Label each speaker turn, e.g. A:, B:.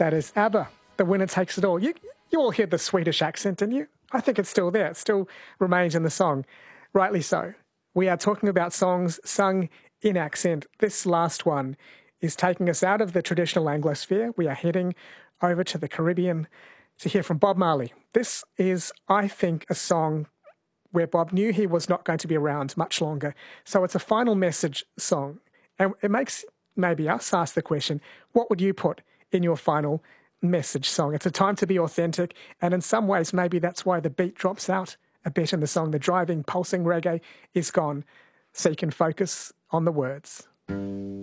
A: That is ABBA, The Winner Takes It All. You all hear the Swedish accent, didn't you? I think it's still there. It still remains in the song. Rightly so. We are talking about songs sung in accent. This last one is taking us out of the traditional Anglosphere. We are heading over to the Caribbean to hear from Bob Marley. This is, I think, a song where Bob knew he was not going to be around much longer. So it's a final message song. And it makes maybe us ask the question, what would you put in your final message song? It's a time to be authentic. And in some ways, maybe that's why the beat drops out a bit in the song. The driving, pulsing reggae is gone. So you can focus on the words.